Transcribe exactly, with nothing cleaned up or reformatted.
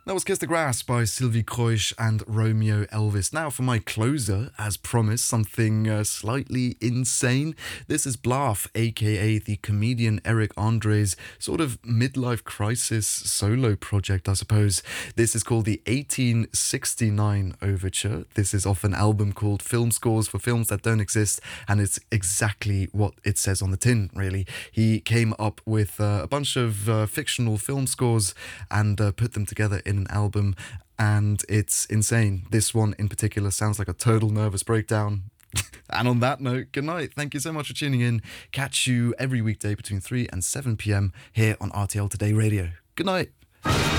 That was Kiss the Grass by Sylvie Croix and Romeo Elvis. Now for my closer, as promised, something uh, slightly insane. This is Bluff, aka the comedian Eric Andre's sort of midlife crisis solo project, I suppose. This is called the eighteen sixty-nine Overture. This is off an album called Film Scores for Films That Don't Exist, and it's exactly what it says on the tin, really. He came up with uh, a bunch of uh, fictional film scores and uh, put them together in an album, and it's insane. This one in particular sounds like a total nervous breakdown. And on that note, good night. Thank you so much for tuning in. Catch you every weekday between three and seven p.m. here on R T L Today Radio. Good night.